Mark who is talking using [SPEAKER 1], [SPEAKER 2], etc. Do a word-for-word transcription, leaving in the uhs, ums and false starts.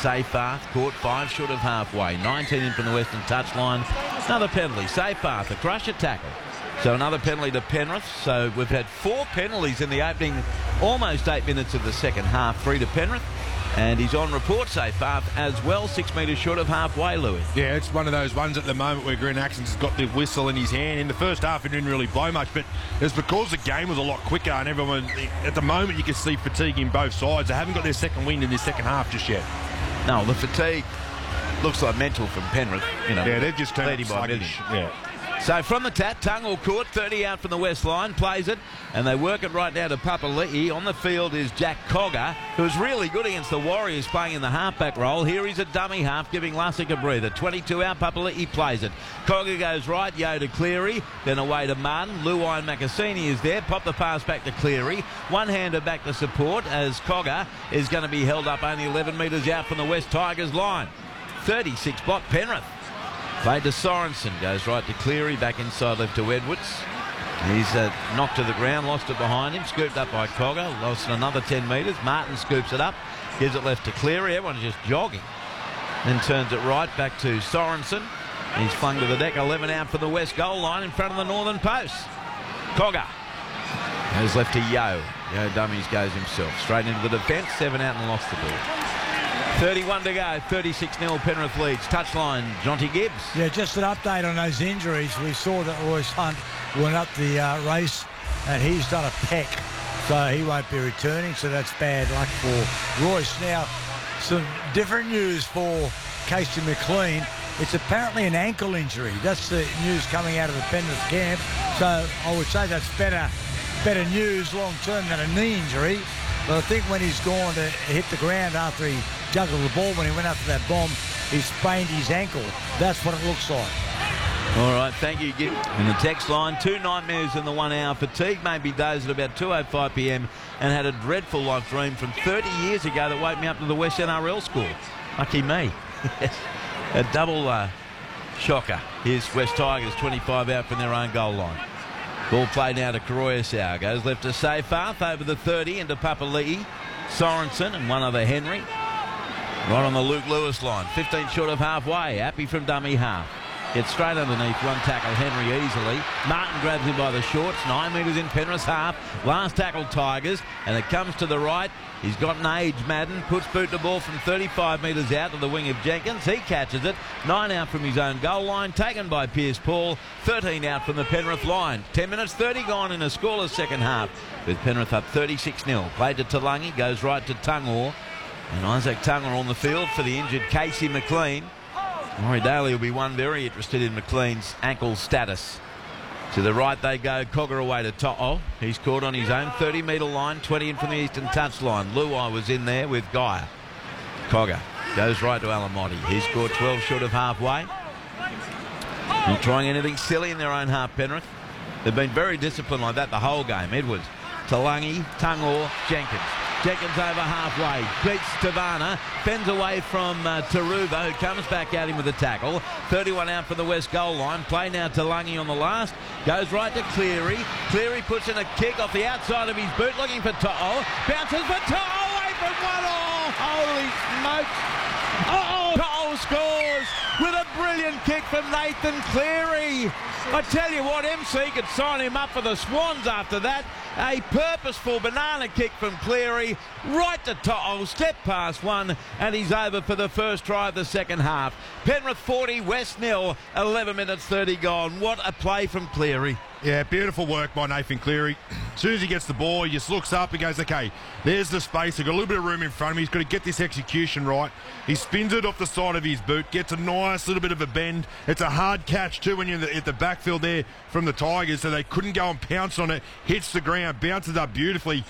[SPEAKER 1] Seyfarth caught five short of halfway. nineteen in from the western touchline. Another penalty. Seyfarth, a crusher tackle. So another penalty to Penrith. So we've had four penalties in the opening almost eight minutes of the second half. Three to Penrith. And he's on report, Seyfarth, as well, six metres short of halfway, Louis.
[SPEAKER 2] Yeah, it's one of those ones at the moment where Green Axons has got the whistle in his hand. In the first half, it didn't really blow much, but it's because the game was a lot quicker and everyone, at the moment, you can see fatigue in both sides. They haven't got their second wind in this second half just yet.
[SPEAKER 1] No, the fatigue looks like mental from Penrith. You know,
[SPEAKER 2] yeah, they've just turned
[SPEAKER 1] by
[SPEAKER 2] sluggish. Yeah.
[SPEAKER 1] So from the tap, Tungle caught thirty out from the west line, plays it, and they work it right now to Papali'i. On the field is Jack Cogger, who's really good against the Warriors playing in the halfback role. Here he's a dummy half, giving Lussick a breather. twenty-two out, Papali'i plays it. Cogger goes right, Yo to Cleary, then away to Martin. Luai and Macassini is there, pop the pass back to Cleary. One-hander back to support as Cogger is going to be held up only eleven metres out from the West Tigers line. thirty-six block Penrith. Played to Sorensen, goes right to Cleary, back inside left to Edwards. He's uh, knocked to the ground, lost it behind him, scooped up by Cogger, lost another ten metres. Martin scoops it up, gives it left to Cleary. Everyone's just jogging. Then turns it right back to Sorensen. He's flung to the deck, eleven out for the west goal line in front of the northern post. Cogger goes left to Yo. Yo dummies goes himself. Straight into the defence, seven out and lost the ball. thirty-one to go, thirty-six nil Penrith leads. Touchline, Jonty Gibbs.
[SPEAKER 3] Yeah, just an update on those injuries. We saw that Royce Hunt went up the uh, race and he's done a peck, so he won't be returning, so that's bad luck for Royce. Now, some different news for Casey McLean. It's apparently an ankle injury. That's the news coming out of the Penrith camp, so I would say that's better, better news long-term than a knee injury. But I think when he's gone to hit the ground after he juggled the ball, when he went after that bomb, he sprained his ankle. That's what it looks like.
[SPEAKER 1] All right, thank you, Gib. In the text line, two nightmares in the one hour. Fatigue made me doze at about two oh five p m and had a dreadful life dream from thirty years ago that woke me up to the West N R L score. Lucky me. Yes. A double uh, shocker. Here's West Tigers, twenty-five out from their own goal line. Ball played now to Karoyasau. Goes left to Seyfarth over the thirty into Papali'i. Sorensen and one other Henry. Right on the Luke Lewis line. fifteen short of halfway. Happy from dummy half. Gets straight underneath. One tackle Henry easily. Martin grabs him by the shorts. Nine metres in Penrith's half. Last tackle Tigers. And it comes to the right. He's got an age, Madden. Puts boot the ball from thirty-five metres out to the wing of Jenkins. He catches it. Nine out from his own goal line. Taken by Pierce Paul. thirteen out from the Penrith line. ten minutes thirty gone in a scoreless second half. With Penrith up thirty-six nil. Played to Talangi. Goes right to Tungor. And Isaac Tungor on the field for the injured Casey McLean. Maury Daly will be one very interested in McLean's ankle status. To the right they go, Cogger away to To'o. He's caught on his own thirty metre line, twenty in from the eastern touchline. Luai was in there with Geyer. Cogger goes right to Alamotti. He's scored twelve short of halfway. Not trying anything silly in their own half, Penrith. They've been very disciplined like that the whole game. Edwards, Talangi, Tungor, Jenkins. Jenkins over halfway, beats Tavana, fends away from uh, Taruva, who comes back at him with a tackle. thirty-one out for the west goal line. Play now to Lungi on the last. Goes right to Cleary. Cleary puts in a kick off the outside of his boot, looking for To'o. Bounces for To'o, away from one all. Holy smokes. Uh-oh, To'o scores with a brilliant kick from Nathan Cleary. I tell you what, M C could sign him up for the Swans after that. A purposeful banana kick from Cleary, right to To'o, step past one, and he's over for the first try of the second half. Penrith forty, West nil, eleven minutes thirty gone. What a play from Cleary.
[SPEAKER 2] Yeah, beautiful work by Nathan Cleary. As soon as he gets the ball, he just looks up and goes, okay, there's the space. He's got a little bit of room in front of him. He's got to get this execution right. He spins it off the side of his boot, gets a nice little bit of a bend. It's a hard catch, too, when you're at the backfield there from the Tigers, so they couldn't go and pounce on it. Hits the ground, bounces up beautifully.